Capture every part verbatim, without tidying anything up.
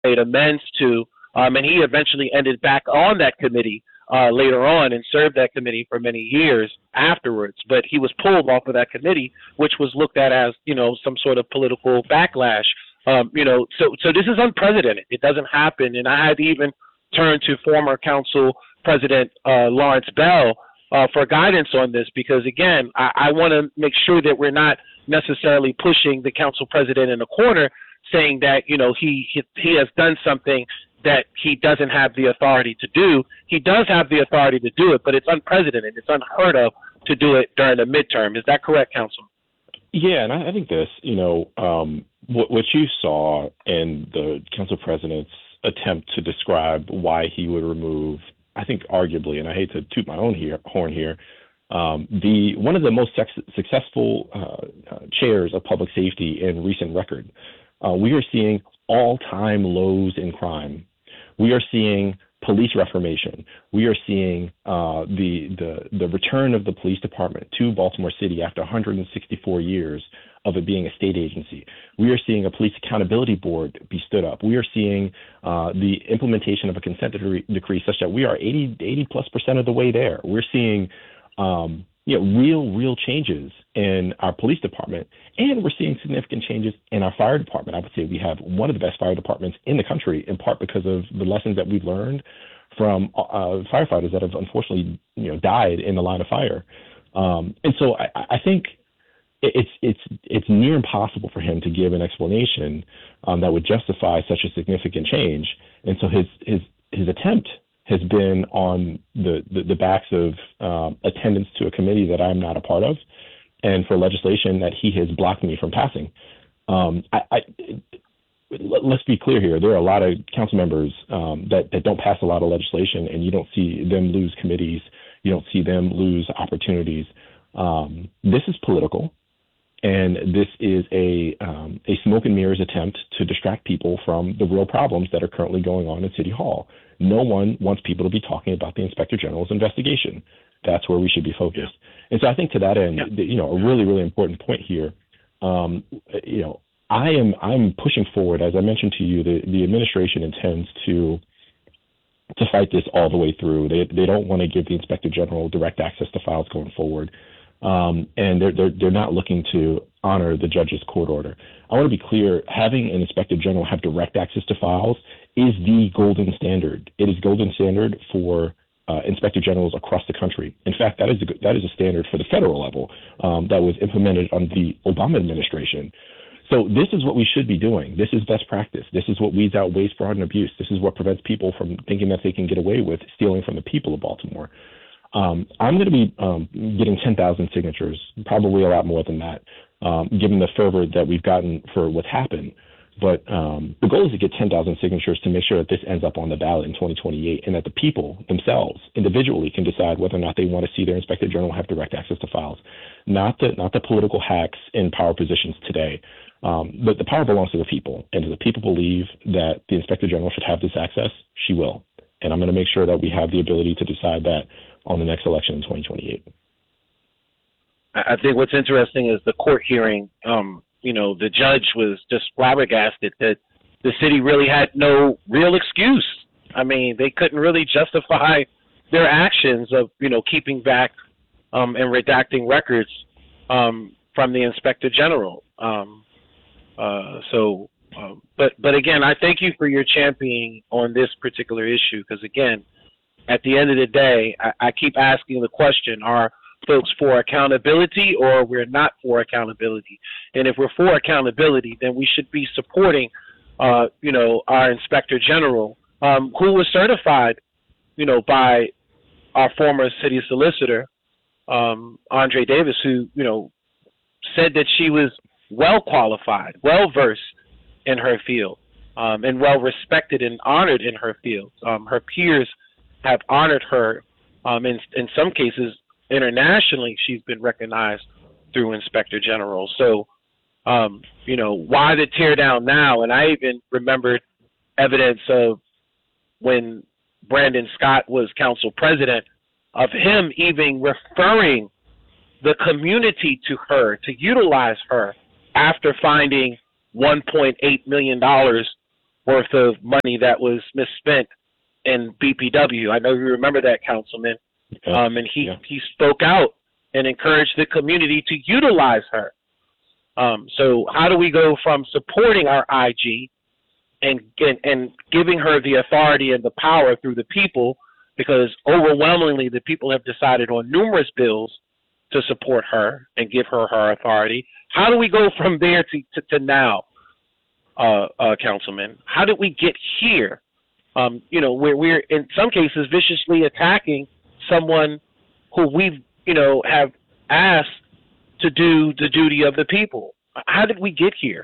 made amends to, um, and he eventually ended back on that committee uh, later on and served that committee for many years afterwards. But he was pulled off of that committee, which was looked at as, you know, some sort of political backlash. Um, you know, so so this is unprecedented. It doesn't happen, and I had to even turn to former council president uh, Lawrence Bell uh, for guidance on this, because again, I, I want to make sure that we're not necessarily pushing the council president in a corner, saying that, you know, he, he he has done something that he doesn't have the authority to do. He does have the authority to do it, but it's unprecedented. It's unheard of to do it during the midterm. Is that correct, Council? Yeah, and I, I think this, you know, um, what, what you saw in the council president's attempt to describe why he would remove, I think arguably, and I hate to toot my own here, horn here, um, the one of the most sex, successful uh, uh, chairs of public safety in recent record. Uh, we are seeing all-time lows in crime. We are seeing police reformation. We are seeing uh, the, the the return of the police department to Baltimore City after one hundred sixty-four years of it being a state agency. We are seeing a police accountability board be stood up. We are seeing uh, the implementation of a consent decree, decree such that we are eighty, eighty plus percent of the way there. We're seeing um, you know, real, real changes in our police department, and we're seeing significant changes in our fire department. I would say we have one of the best fire departments in the country, in part because of the lessons that we've learned from uh, firefighters that have unfortunately, you know, died in the line of fire. Um, and so I, I think it's it's it's near impossible for him to give an explanation um, that would justify such a significant change. And so his his his attempt has been on the, the, the backs of um, attendance to a committee that I'm not a part of, and for legislation that he has blocked me from passing. Um, I, I, let's be clear here. There are a lot of council members um, that, that don't pass a lot of legislation, and you don't see them lose committees. You don't see them lose opportunities. Um, this is political, and this is a, um, a smoke and mirrors attempt to distract people from the real problems that are currently going on in City Hall. No one wants people to be talking about the Inspector General's investigation. That's where we should be focused. And so I think to that end, yeah. you know, a really, really important point here, um, you know, I am I'm pushing forward. As I mentioned to you, the, the administration intends to to fight this all the way through. They they don't want to give the Inspector General direct access to files going forward. Um, and they're, they're, they're not looking to honor the judge's court order. I want to be clear, having an Inspector General have direct access to files is the golden standard. It is golden standard for uh, Inspector Generals across the country. In fact, that is a, that is a standard for the federal level um, that was implemented under the Obama administration. So this is what we should be doing. This is best practice. This is what weeds out waste, fraud, and abuse. This is what prevents people from thinking that they can get away with stealing from the people of Baltimore. Um, I'm going to be um, getting ten thousand signatures, probably a lot more than that, um, given the fervor that we've gotten for what's happened. But um, the goal is to get ten thousand signatures to make sure that this ends up on the ballot in twenty twenty-eight, and that the people themselves individually can decide whether or not they want to see their Inspector General have direct access to files, not the, not the political hacks in power positions today. Um, but the power belongs to the people, and if the people believe that the Inspector General should have this access, she will. And I'm going to make sure that we have the ability to decide that on the next election in twenty twenty-eight. I think what's interesting is the court hearing. Um, you know, the judge was just flabbergasted that the city really had no real excuse. I mean, they couldn't really justify their actions of, you know, keeping back um, and redacting records um, from the Inspector General. Um, uh, so, uh, but but again, I thank you for your championing on this particular issue, because again, at the end of the day, I, I keep asking the question, are folks for accountability or we're not for accountability? And if we're for accountability, then we should be supporting, uh, you know, our Inspector General, um, who was certified, you know, by our former city solicitor, um, Andre Davis, who, you know, said that she was well qualified, well versed in her field, um, and well respected and honored in her field. Um, her peers have honored her. Um, in, in some cases, internationally, she's been recognized through Inspector General. So, um, you know, why the tear down now? And I even remembered evidence of when Brandon Scott was council president, of him even referring the community to her, to utilize her after finding one point eight million dollars worth of money that was misspent in B P W. I know you remember that, Councilman. Yes. Um, and he, Yeah. he spoke out and encouraged the community to utilize her. Um, so how do we go from supporting our I G and, and and giving her the authority and the power through the people, because overwhelmingly the people have decided on numerous bills to support her and give her her authority. How do we go from there to, to, to now, uh, uh, Councilman? How did we get here? Um, you know, we're, we're in some cases viciously attacking someone who we've, you know, have asked to do the duty of the people. How did we get here?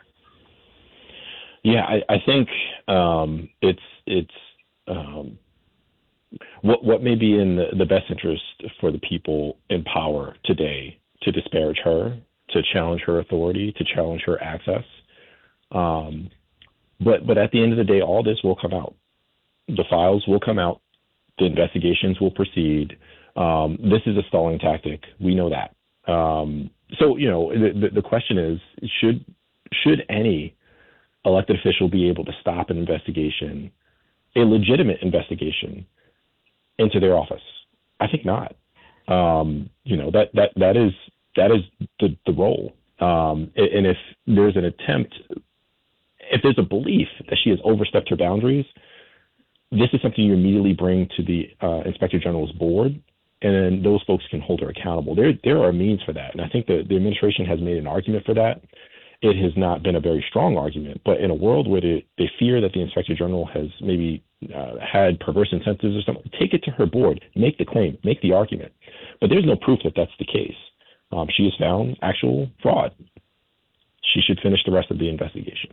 Yeah, I, I think um, it's it's um, what what may be in the, the best interest for the people in power today to disparage her, to challenge her authority, to challenge her access. Um, but but at the end of the day, all this will come out. The files will come out. The investigations will proceed. Um, this is a stalling tactic. We know that. Um, so you know the, the the question is, should should any elected official be able to stop an investigation, a legitimate investigation, into their office? I think not. Um, you know, that, that, that is, that is the, the role. Um, and if there's an attempt, if there's a belief that she has overstepped her boundaries, this is something you immediately bring to the uh, Inspector General's board, and then those folks can hold her accountable. There, there are means for that. And I think that the administration has made an argument for that. It has not been a very strong argument, but in a world where they, they fear that the Inspector General has maybe uh, had perverse incentives or something, take it to her board, make the claim, make the argument. But there's no proof that that's the case. Um, she has found actual fraud. She should finish the rest of the investigation.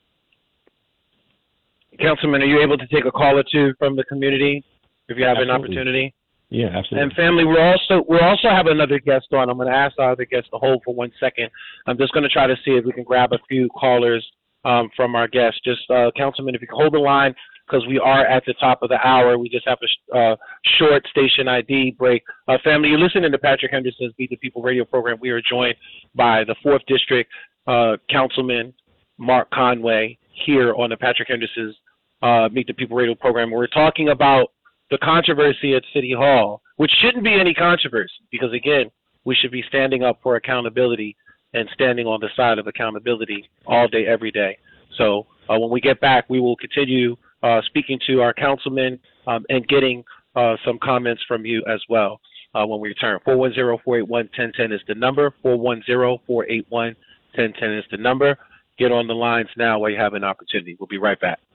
Councilman, are you able to take a call or two from the community if you have Absolutely. an opportunity? Yeah, absolutely. And family, we're also we also have another guest on. I'm going to ask our other guest to hold for one second. I'm just going to try to see if we can grab a few callers um, from our guests. Just uh, Councilman, if you can hold the line, because we are at the top of the hour. We just have a uh, short station I D break. Uh, family, you're listening to Patrick Henderson's Beat the People radio program. We are joined by the fourth District uh, Councilman Mark Conway here on the Patrick Henderson's uh, Meet the People radio program. We're talking about the controversy at City Hall, which shouldn't be any controversy, because again, we should be standing up for accountability and standing on the side of accountability all day, every day. So uh, when we get back, we will continue uh, speaking to our councilmen um, and getting uh, some comments from you as well uh, when we return. four one zero, four eight one, one zero one zero is the number. four one zero, four eight one, one zero one zero is the number. Get on the lines now while you have an opportunity. We'll be right back.